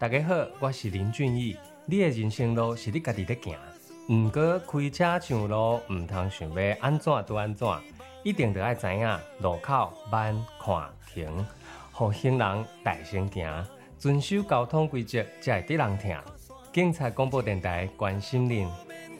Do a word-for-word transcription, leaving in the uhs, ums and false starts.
大家好，我是林俊逸。你的人生路是你家己在行，毋过开车上路，毋通想要安怎就安怎，一定得爱知影路口慢看停，互行人大声行，遵守交通规则，才会得人听。警察广播电台关心您。